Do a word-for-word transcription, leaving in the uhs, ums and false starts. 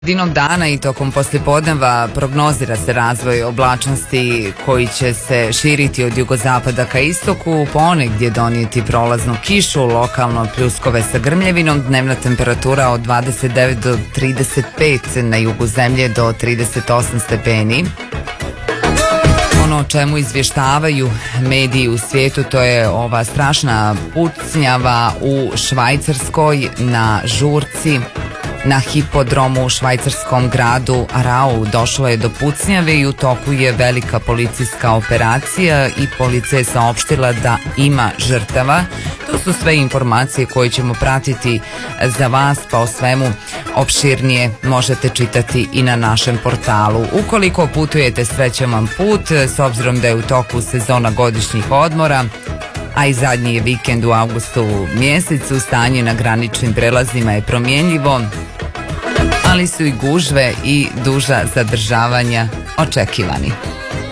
Sredinom dana i tokom poslijepodneva prognozira se razvoj oblačnosti koji će se širiti od jugozapada ka istoku, ponegdje donijeti prolaznu kišu, lokalno pljuskove sa grmljevinom, dnevna temperatura od dvadeset devet do trideset pet, na jugu zemlje do trideset osam stepeni. Ono o čemu izvještavaju mediji u svijetu, to je ova strašna pucnjava u Švajcarskoj na žurci. Na hipodromu u švajcarskom gradu Arau došlo je do pucnjave i u toku je velika policijska operacija i policija je saopštila da ima žrtava. To su sve informacije koje ćemo pratiti za vas, pa o svemu opširnije možete čitati i na našem portalu. Ukoliko putujete, srećan vam put, s obzirom da je u toku sezona godišnjih odmora, a i zadnji je vikend u avgustu mjesecu, stanje na graničnim prelazima je promjenjivo, ali su i gužve i duža zadržavanja očekivani.